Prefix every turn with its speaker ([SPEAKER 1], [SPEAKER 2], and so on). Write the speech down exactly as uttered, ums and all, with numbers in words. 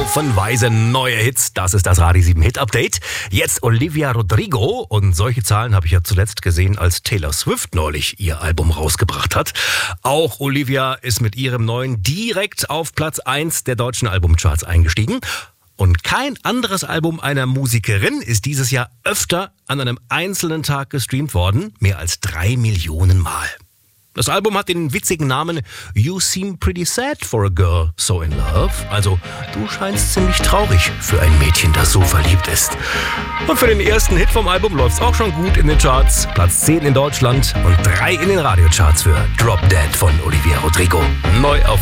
[SPEAKER 1] Haufenweise neue Hits. Das ist das Radio sieben Hit Update. Jetzt Olivia Rodrigo. Und solche Zahlen habe ich ja zuletzt gesehen, als Taylor Swift neulich ihr Album rausgebracht hat. Auch Olivia ist mit ihrem neuen direkt auf Platz eins der deutschen Albumcharts eingestiegen. Und kein anderes Album einer Musikerin ist dieses Jahr öfter an einem einzelnen Tag gestreamt worden. Mehr als drei Millionen Mal. Das Album hat den witzigen Namen You Seem Pretty Sad for a Girl So in Love. Also, du scheinst ziemlich traurig für ein Mädchen, das so verliebt ist. Und für den ersten Hit vom Album läuft's auch schon gut in den Charts. Platz zehn in Deutschland und drei in den Radiocharts für Drop Dead von Olivia Rodrigo. Neu auf